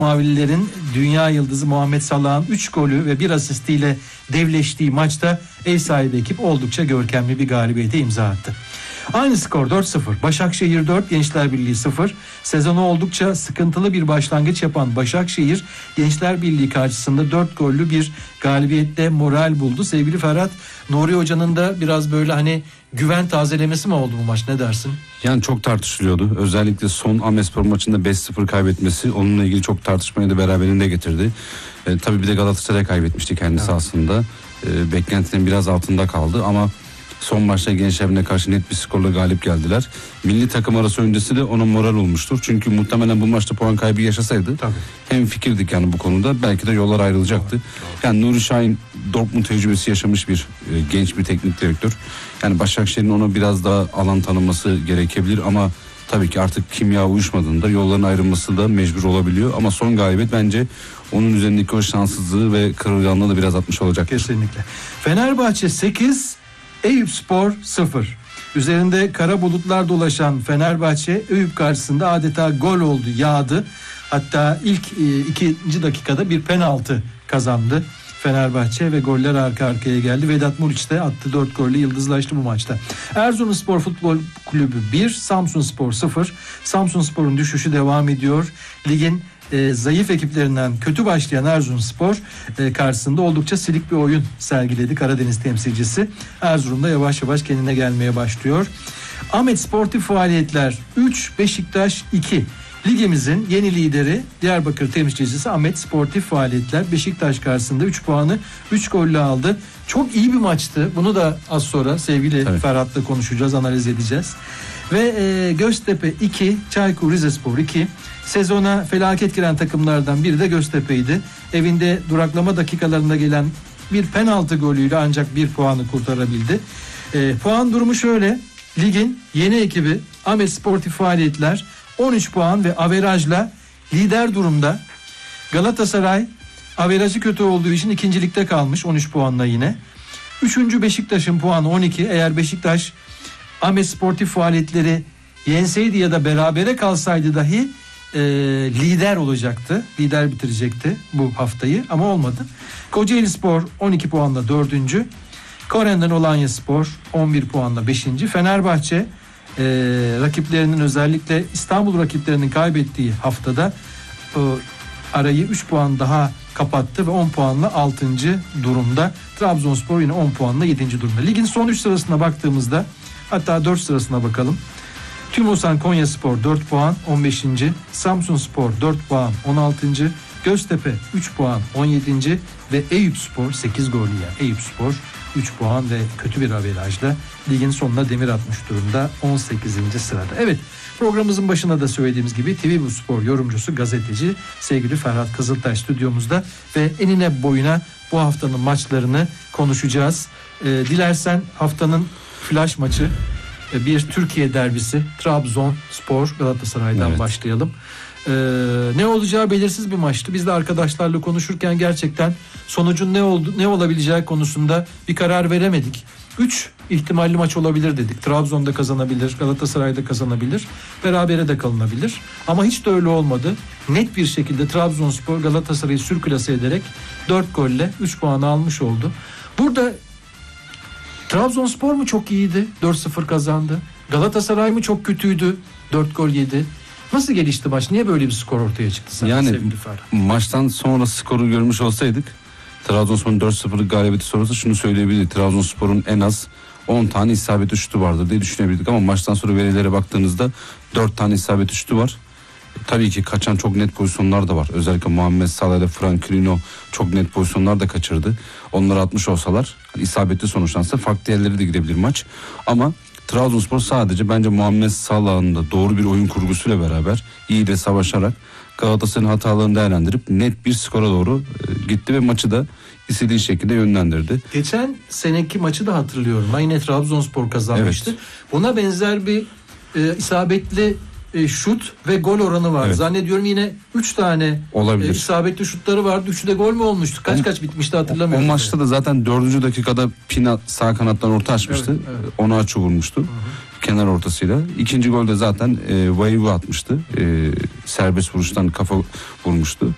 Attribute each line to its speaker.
Speaker 1: Mavililerin dünya yıldızı Muhammed Salah'ın 3 golü ve 1 asistiyle devleştiği maçta ev sahibi ekip oldukça görkemli bir galibiyete imza attı. Aynı skor 4-0. Başakşehir 4, Gençler Birliği 0. Sezonu oldukça sıkıntılı bir başlangıç yapan Başakşehir, Gençler Birliği karşısında 4 gollü bir galibiyette moral buldu. Sevgili Ferhat, Nuri Hoca'nın da biraz böyle hani güven tazelemesi mi oldu bu maç, ne dersin?
Speaker 2: Yani çok tartışılıyordu. Özellikle son Ahmetspor maçında 5-0 kaybetmesi onunla ilgili çok tartışmayı da beraberinde getirdi. Tabii bir de Galatasaray kaybetmişti kendisi, evet. Aslında. Beklentinin biraz altında kaldı ama son maçta Gençler Birliği'ne karşı net bir skorla galip geldiler. Milli takım arası öncesi de ona moral olmuştur. Çünkü muhtemelen bu maçta puan kaybı yaşasaydı hem fikirdik yani bu konuda, belki de yollar ayrılacaktı. Doğru. Yani Nuri Şahin Dortmund tecrübesi yaşamış bir genç bir teknik direktör. Yani Başakşehir'in ona biraz daha alan tanıması gerekebilir ama tabii ki artık kimya uyuşmadığında yolların ayrılması da mecbur olabiliyor. Ama son galibiyet bence onun üzerindeki o şanssızlığı ve kırılganlığı da biraz atmış olacak.
Speaker 1: Kesinlikle. Fenerbahçe 8, Eyüpspor 0. Üzerinde kara bulutlar dolaşan Fenerbahçe Eyüp karşısında adeta gol oldu, yağdı. Hatta ilk 2. dakikada bir penaltı kazandı Fenerbahçe ve goller arka arkaya geldi. Vedat Muriç de attı, 4 golle yıldızlaştı bu maçta. Erzurumspor Futbol Kulübü 1, Samsunspor 0. Samsunspor'un düşüşü devam ediyor. Ligin zayıf ekiplerinden kötü başlayan Erzurumspor karşısında oldukça silik bir oyun sergiledi Karadeniz temsilcisi. Erzurum'da yavaş yavaş kendine gelmeye başlıyor. Ahmet Sportif Faaliyetler 3, Beşiktaş 2. Ligimizin yeni lideri Diyarbakır temsilcisi Ahmet Sportif Faaliyetler Beşiktaş karşısında 3 puanı 3 golle aldı. Çok iyi bir maçtı. Bunu da az sonra sevgili Ferhat'la konuşacağız, analiz edeceğiz. Ve Göztepe 2, Çaykur Rizespor 2. Sezona felaket giren takımlardan biri de Göztepe'ydi. Evinde duraklama dakikalarında gelen bir penaltı golüyle ancak bir puanı kurtarabildi. Puan durumu şöyle. Ligin yeni ekibi Ahmet Sportif Faaliyetler 13 puan ve averajla lider durumda. Galatasaray averajı kötü olduğu için ikincilikte kalmış 13 puanla yine. 3. Beşiktaş'ın puanı 12. Eğer Beşiktaş Ahmet Sportif Faaliyetleri yenseydi ya da berabere kalsaydı dahi lider olacaktı. Lider bitirecekti bu haftayı ama olmadı. Kocaelispor 12 puanla 4. Korenden Olanyaspor 11 puanla 5. Fenerbahçe rakiplerinin, özellikle İstanbul rakiplerinin kaybettiği haftada arayı 3 puan daha kapattı ve 10 puanla 6. durumda. Trabzonspor yine 10 puanla 7. durumda. Ligin son 3 sırasına baktığımızda, hatta 4 sırasına bakalım. Tümosan Konyaspor 4 puan 15. Samsunspor 4 puan 16. Göztepe 3 puan 17. ve Eyüpspor 8 gollü yani Eyüpspor 3 puan ve kötü bir averajla ligin sonuna demir atmış durumda 18. sırada. Evet, programımızın başında da söylediğimiz gibi TV Bu Spor yorumcusu, gazeteci sevgili Ferhat Kızıltaş stüdyomuzda ve enine boyuna bu haftanın maçlarını konuşacağız. Dilersen haftanın flash maçı, bir Türkiye derbisi Trabzonspor Galatasaray'dan başlayalım. Ne olacağı belirsiz bir maçtı. Biz de arkadaşlarla konuşurken gerçekten sonucun ne olabileceği konusunda bir karar veremedik. 3 ihtimalli maç olabilir dedik. Trabzon'da kazanabilir, Galatasaray'da kazanabilir, berabere de kalınabilir. Ama hiç de öyle olmadı. Net bir şekilde Trabzonspor Galatasaray'ı sürklase ederek 4 golle 3 puanı almış oldu. Burada Trabzonspor mu çok iyiydi, 4-0 kazandı? Galatasaray mı çok kötüydü, 4 gol yedi? Nasıl gelişti maç? Niye böyle bir skor ortaya çıktı?
Speaker 2: Yani maçtan sonra skoru görmüş olsaydık, Trabzonspor'un 4-0'lık galibiyeti sonrası şunu söyleyebilirdik: Trabzonspor'un en az 10 tane isabetli şutu vardır diye düşünebilirdik. Ama maçtan sonra verilere baktığınızda 4 tane isabetli şutu var. Tabii ki kaçan çok net pozisyonlar da var. Özellikle Muhammed Salah ile Franklino çok net pozisyonlar da kaçırdı. Onları atmış olsalar, isabetli sonuçlansa farklı yerlere de gidebilir maç. Ama Trabzonspor sadece bence Muhammed Salah'ın da doğru bir oyun kurgusuyla beraber iyi de savaşarak Galatasaray'ın hatalarını değerlendirip net bir skora doğru gitti ve maçı da istediği şekilde yönlendirdi.
Speaker 1: Geçen seneki maçı da hatırlıyorum. Yine Trabzonspor kazanmıştı. Evet. Buna benzer bir isabetli şut ve gol oranı var. Evet. Zannediyorum yine 3 tane isabetli şutları vardı. 3'ü de gol mü olmuştu? Kaç bitmişti hatırlamıyorum.
Speaker 2: O maçta da zaten 4. dakikada Pina sağ kanattan orta açmıştı. Evet. Onu açı vurmuştu. Kenar ortasıyla. 2. golde zaten Vayivu atmıştı. Serbest vuruştan kafa vurmuştu.